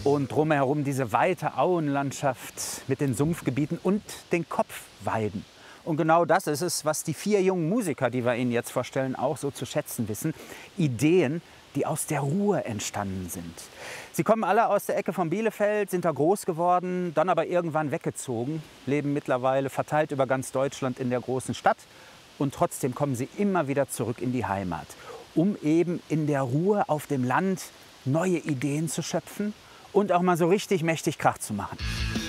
und drumherum diese weite Auenlandschaft mit den Sumpfgebieten und den Kopfweiden. Und genau das ist es, was die 4 jungen Musiker, die wir Ihnen jetzt vorstellen, auch so zu schätzen wissen. Ideen, die aus der Ruhe entstanden sind. Sie kommen alle aus der Ecke von Bielefeld, sind da groß geworden, dann aber irgendwann weggezogen, leben mittlerweile verteilt über ganz Deutschland in der großen Stadt. Und trotzdem kommen sie immer wieder zurück in die Heimat, um eben in der Ruhe auf dem Land neue Ideen zu schöpfen und auch mal so richtig mächtig Krach zu machen.